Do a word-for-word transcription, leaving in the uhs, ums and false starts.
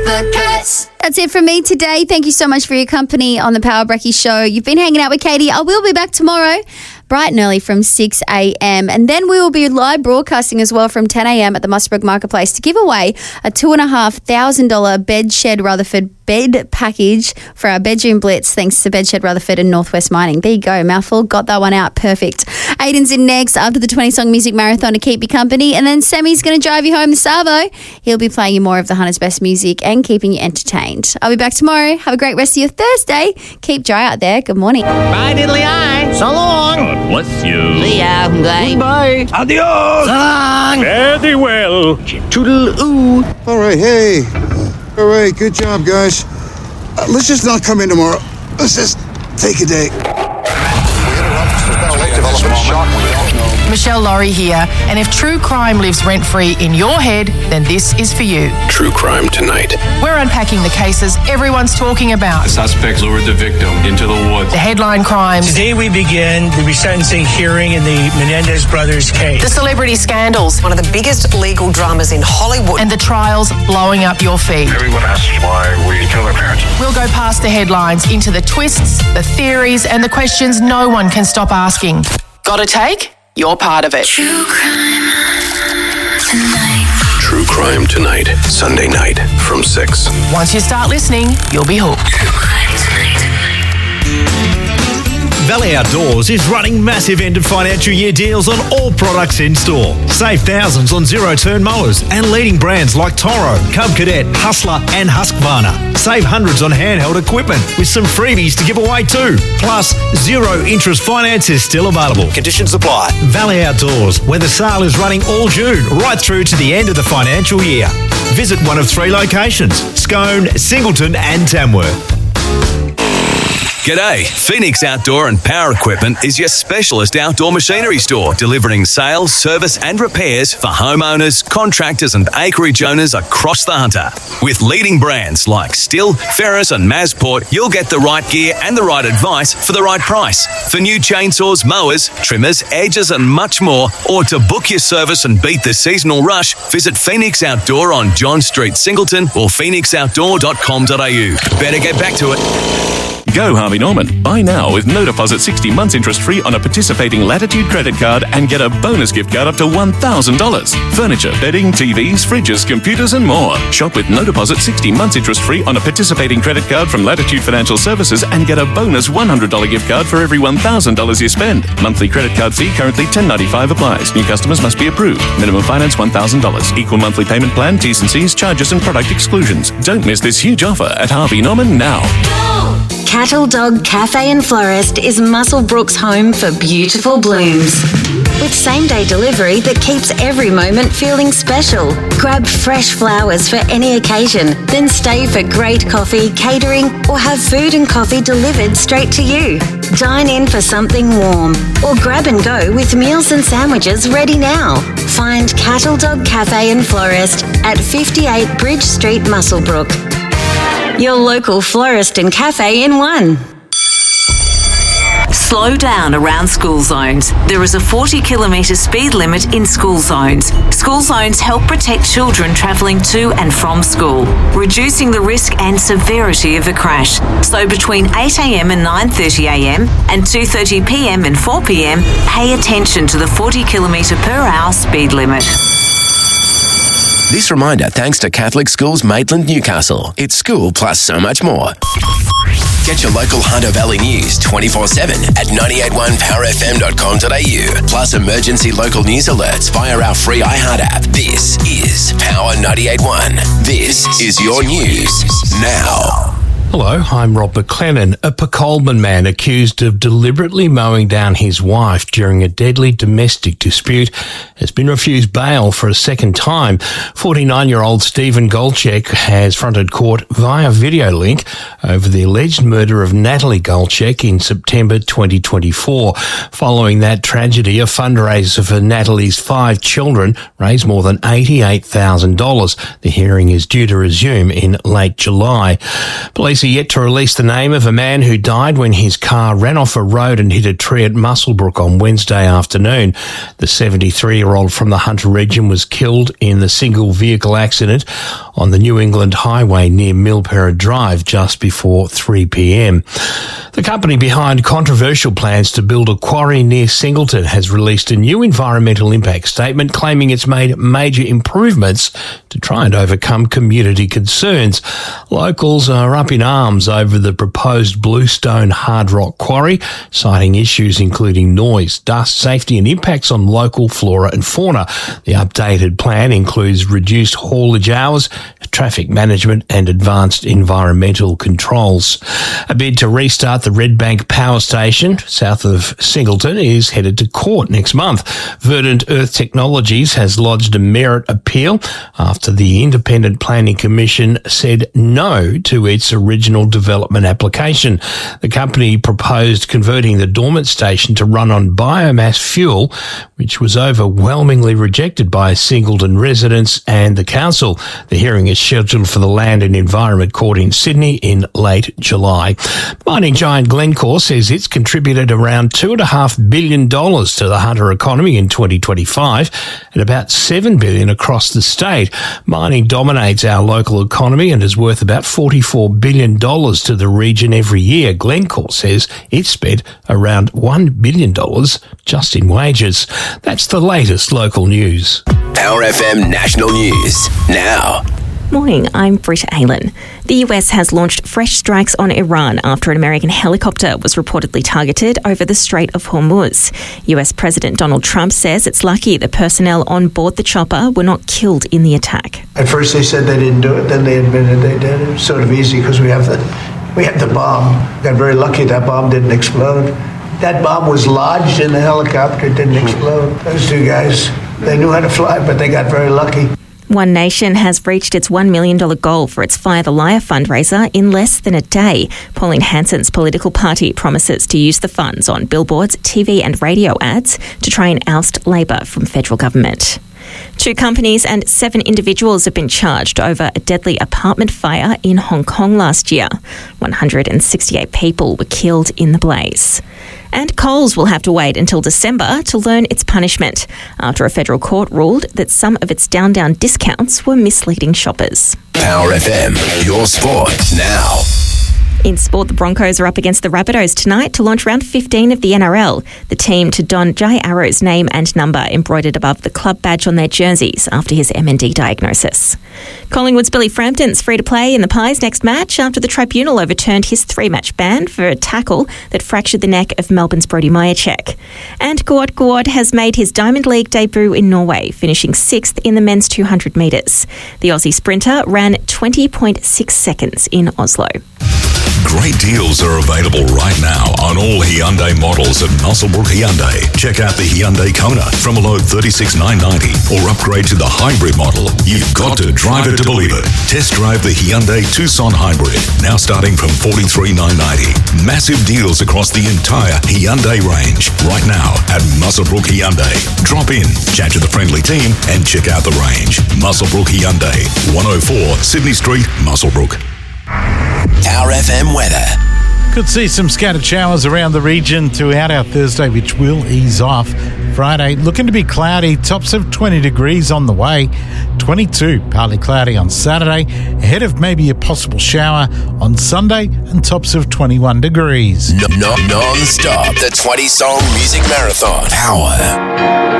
Advocates. That's it from me today. Thank you so much for your company on the Power Brekkie Show. You've been hanging out with Katie. I will be back tomorrow, bright and early from six a.m. And then we will be live broadcasting as well from ten a.m. at the Musbrook Marketplace to give away a two thousand five hundred dollars Bedshed Rutherford bed package for our Bedroom Blitz, thanks to Bedshed Rutherford and Northwest Mining. There you go, mouthful. Got that one out. Perfect. Aiden's in next after the twenty-song music marathon to keep you company. And then Sammy's going to drive you home the Savo. He'll be playing you more of the Hunter's Best music and keeping you entertained. I'll be back tomorrow. Have a great rest of your Thursday. Keep dry out there. Good morning. Bye, diddly eye. So long. God bless you. See ya. Bye. Bye. Adios. So long. Fare thee well. Toodle-oo. All right, hey. All right, good job, guys. Uh, let's just not come in tomorrow. Let's just take a day. Michelle Laurie here, and if true crime lives rent-free in your head, then this is for you. True Crime Tonight. We're unpacking the cases everyone's talking about. The suspect lured the victim into the woods. The headline crimes. Today we begin the resentencing hearing in the Menendez brothers case. The celebrity scandals. One of the biggest legal dramas in Hollywood. And the trials blowing up your feed. Everyone asks why we kill our parents. We'll go past the headlines into the twists, the theories, and the questions no one can stop asking. Got a take? You're part of it. True Crime Tonight. True Crime Tonight. Sunday night from six. Once you start listening, you'll be hooked. True Crime Tonight. Valley Outdoors is running massive end of financial year deals on all products in store. Save thousands on zero-turn mowers and leading brands like Toro, Cub Cadet, Hustler and Husqvarna. Save hundreds on handheld equipment with some freebies to give away too. Plus, zero interest finance is still available. Conditions apply. Valley Outdoors, where the sale is running all June, right through to the end of the financial year. Visit one of three locations: Scone, Singleton and Tamworth. G'day. Phoenix Outdoor and Power Equipment is your specialist outdoor machinery store, delivering sales, service and repairs for homeowners, contractors and acreage owners across the Hunter. With leading brands like Stihl, Ferris and Masport, you'll get the right gear and the right advice for the right price. For new chainsaws, mowers, trimmers, edges and much more, or to book your service and beat the seasonal rush, visit Phoenix Outdoor on John Street, Singleton or phoenix outdoor dot com dot a u. Better get back to it. Go Harvey Norman. Buy now with no deposit sixty months interest free on a participating Latitude credit card and get a bonus gift card up to one thousand dollars. Furniture, bedding, T Vs, fridges, computers and more. Shop with no deposit sixty months interest free on a participating credit card from Latitude Financial Services and get a bonus one hundred dollars gift card for every one thousand dollars you spend. Monthly credit card fee currently ten dollars and ninety-five cents applies. New customers must be approved. Minimum finance one thousand dollars. Equal monthly payment plan, T's and C's, charges and product exclusions. Don't miss this huge offer at Harvey Norman now. Cattle Dog Cafe and Florist is Muswellbrook's home for beautiful blooms. With same-day delivery that keeps every moment feeling special. Grab fresh flowers for any occasion, then stay for great coffee, catering, or have food and coffee delivered straight to you. Dine in for something warm, or grab and go with meals and sandwiches ready now. Find Cattle Dog Cafe and Florist at fifty-eight Bridge Street, Muswellbrook. Your local florist and cafe in one. Slow down around school zones. There is a forty kilometre speed limit in school zones. School zones help protect children travelling to and from school, reducing the risk and severity of a crash. So between eight a.m. and nine thirty a.m. and two thirty p.m. and four p.m, pay attention to the forty kilometre per hour speed limit. This reminder thanks to Catholic Schools Maitland, Newcastle. It's school plus so much more. Get your local Hunter Valley news twenty-four seven at nine eight one power f m dot com dot a u. Plus emergency local news alerts via our free iHeart app. This is Power ninety-eight point one. This is your news now. Hello, I'm Rob McLennan. A Pacolman man accused of deliberately mowing down his wife during a deadly domestic dispute has been refused bail for a second time. forty-nine-year-old Stephen Golchek has fronted court via video link over the alleged murder of Natalie Golchek in September twenty twenty-four. Following that tragedy, a fundraiser for Natalie's five children raised more than eighty-eight thousand dollars. The hearing is due to resume in late July. Police are yet to release the name of a man who died when his car ran off a road and hit a tree at Muswellbrook on Wednesday afternoon. The seventy-three-year-old from the Hunter region was killed in the single vehicle accident on the New England Highway near Milperra Drive just before three p.m. The company behind controversial plans to build a quarry near Singleton has released a new environmental impact statement claiming it's made major improvements to try and overcome community concerns. Locals are up in arms over the proposed Bluestone hard rock quarry, citing issues including noise, dust, safety and impacts on local flora and fauna. The updated plan includes reduced haulage hours, traffic management and advanced environmental controls. A bid to restart the Red Bank Power Station south of Singleton is headed to court next month. Verdant Earth Technologies has lodged a merit appeal after the Independent Planning Commission said no to its original development application. The company proposed converting the dormant station to run on biomass fuel, which was overwhelmingly rejected by Singleton residents and the council. The hearing is scheduled for the Land and Environment Court in Sydney in late July. Mining giant Glencore says it's contributed around two point five billion dollars to the Hunter economy in twenty twenty-five and about seven billion dollars across the state. Mining dominates our local economy and is worth about forty-four billion dollars to the region every year. Glencore says it spent around one billion dollars just in wages. That's the latest local news. Power F M National News now. Morning, I'm Britta Aylan. The U S has launched fresh strikes on Iran after an American helicopter was reportedly targeted over the Strait of Hormuz. U S President Donald Trump says it's lucky the personnel on board the chopper were not killed in the attack. At first they said they didn't do it, then they admitted they did. It was sort of easy because we have the we have the bomb. Got very lucky that bomb didn't explode. That bomb was lodged in the helicopter, it didn't explode. Those two guys, they knew how to fly, but they got very lucky. One Nation has reached its one million dollars goal for its Fire the Liar fundraiser in less than a day. Pauline Hanson's political party promises to use the funds on billboards, T V and radio ads to try and oust Labor from federal government. Two companies and seven individuals have been charged over a deadly apartment fire in Hong Kong last year. one hundred sixty-eight people were killed in the blaze. And Coles will have to wait until December to learn its punishment after a federal court ruled that some of its down-down discounts were misleading shoppers. Power F M, your sport now. In sport, the Broncos are up against the Rabbitohs tonight to launch round fifteen of the N R L. The team to don Jai Arrow's name and number embroidered above the club badge on their jerseys after his M N D diagnosis. Collingwood's Billy Frampton's free to play in the Pies next match after the tribunal overturned his three-match ban for a tackle that fractured the neck of Melbourne's Brodie Majacek. And Gawad Gawad has made his Diamond League debut in Norway, finishing sixth in the men's two hundred metres. The Aussie sprinter ran twenty point six seconds in Oslo. Great deals are available right now on all Hyundai models at Muswellbrook Hyundai. Check out the Hyundai Kona from a low thirty-six thousand nine hundred ninety or upgrade to the hybrid model. You've got to drive it to believe it. Test drive the Hyundai Tucson Hybrid, now starting from forty-three thousand nine hundred ninety. Massive deals across the entire Hyundai range right now at Muswellbrook Hyundai. Drop in, chat to the friendly team and check out the range. Muswellbrook Hyundai, one oh four Sydney Street, Muswellbrook. Power F M weather. Could see some scattered showers around the region throughout our Thursday, which will ease off. Friday, looking to be cloudy, tops of twenty degrees on the way. twenty-two, partly cloudy on Saturday, ahead of maybe a possible shower on Sunday, and tops of twenty-one degrees. No, no, non-stop, the twenty-song music marathon. Power.